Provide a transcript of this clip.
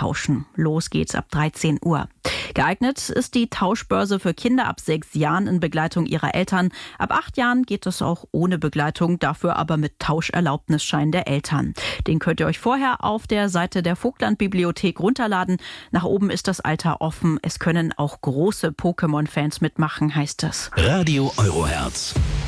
austauschen. Los geht's ab 13 Uhr. Geeignet ist die Tauschbörse für Kinder ab 6 Jahren in Begleitung ihrer Eltern. Ab 8 Jahren geht es auch ohne Begleitung, dafür aber mit Tauscherlaubnisschein der Eltern. Den könnt ihr euch vorher auf der Seite der Vogtland-Bibliothek runterladen. Nach oben ist das Alter offen. Es können auch große Pokémon-Fans mitmachen, heißt es. Radio Eurohertz.